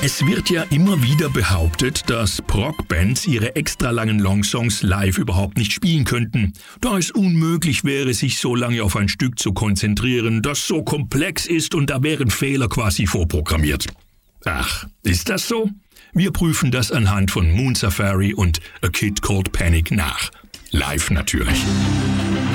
Es wird ja immer wieder behauptet, dass Prog-Bands ihre extra langen Longsongs live überhaupt nicht spielen könnten, da es unmöglich wäre, sich so lange auf ein Stück zu konzentrieren, das so komplex ist und da wären Fehler quasi vorprogrammiert. Ach, ist das so? Wir prüfen das anhand von Moon Safari und A Kid Called Panic nach. Live natürlich.